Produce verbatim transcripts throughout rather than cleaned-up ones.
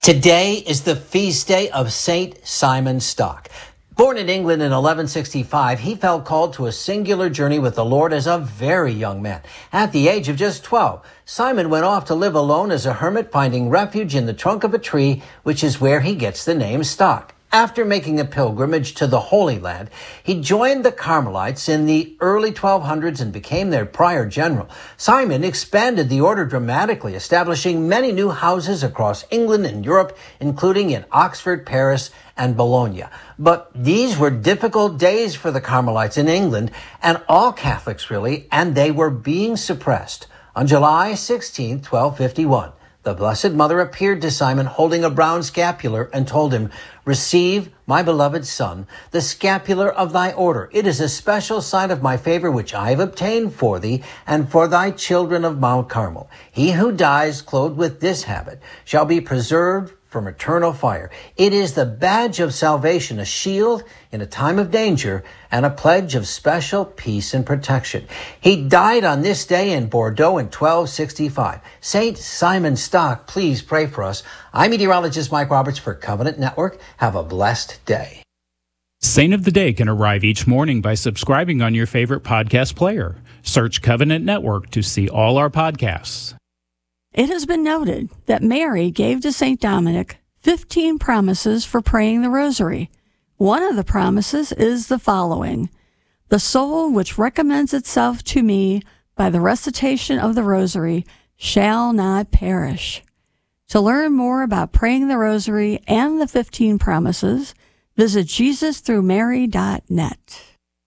Today is the feast day of Saint Simon Stock. Born in England in eleven sixty-five, he felt called to a singular journey with the Lord as a very young man. At the age of just twelve, Simon went off to live alone as a hermit, finding refuge in the trunk of a tree, which is where he gets the name Stock. After making a pilgrimage to the Holy Land, he joined the Carmelites in the early twelve hundreds and became their prior general. Simon expanded the order dramatically, establishing many new houses across England and Europe, including in Oxford, Paris, and Bologna. But these were difficult days for the Carmelites in England, and all Catholics really, and they were being suppressed. On July sixteenth, twelve fifty-one, the Blessed Mother appeared to Simon holding a brown scapular and told him, "Receive, my beloved son, the scapular of thy order. It is a special sign of my favor which I have obtained for thee and for thy children of Mount Carmel. He who dies clothed with this habit shall be preserved from eternal fire. It is the badge of salvation, a shield in a time of danger, and a pledge of special peace and protection." He died on this day in Bordeaux in twelve sixty-five. Saint Simon Stock, please pray for us. I'm meteorologist Mike Roberts for Covenant Network. Have a blessed day. Saint of the Day can arrive each morning by subscribing on your favorite podcast player. Search Covenant Network to see all our podcasts. It has been noted that Mary gave to Saint Dominic fifteen promises for praying the rosary. One of the promises is the following: "The soul which recommends itself to me by the recitation of the rosary shall not perish." To learn more about praying the rosary and the fifteen promises, visit Jesus through Mary dot net.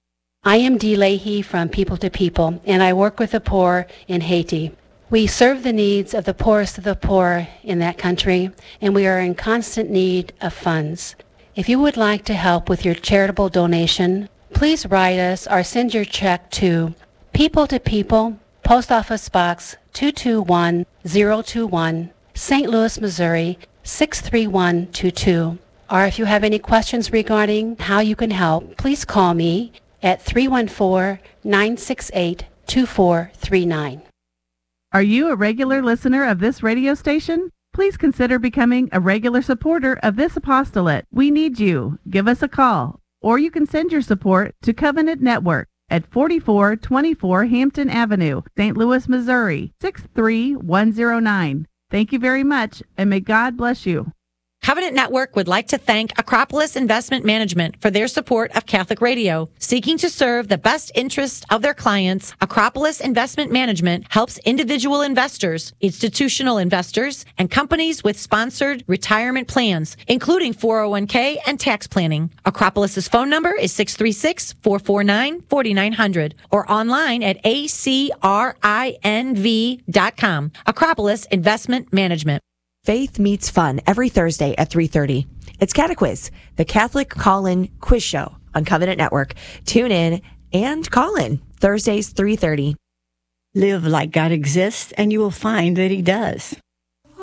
I am Dee Leahy from People to People, and I work with the poor in Haiti. We serve the needs of the poorest of the poor in that country, and we are in constant need of funds. If you would like to help with your charitable donation, please write us or send your check to People to People, Post Office Box two two one zero two one, Saint Louis, Missouri six three one two two. Or if you have any questions regarding how you can help, please call me at three one four, nine six eight, two four three nine. Are you a regular listener of this radio station? Please consider becoming a regular supporter of this apostolate. We need you. Give us a call, or you can send your support to Covenant Network at forty-four twenty-four Hampton Avenue, Saint Louis, Missouri six three one zero nine. Thank you very much, and may God bless you. Covenant Network would like to thank Acropolis Investment Management for their support of Catholic Radio. Seeking to serve the best interests of their clients, Acropolis Investment Management helps individual investors, institutional investors, and companies with sponsored retirement plans, including four oh one k and tax planning. Acropolis's phone number is six three six, four four nine, four nine zero zero or online at A C R I N V dot com. Acropolis Investment Management. Faith Meets Fun every Thursday at three thirty. It's Cataquiz, the Catholic call-in quiz show on Covenant Network. Tune in and call in Thursdays three thirty. Live like God exists, and you will find that He does.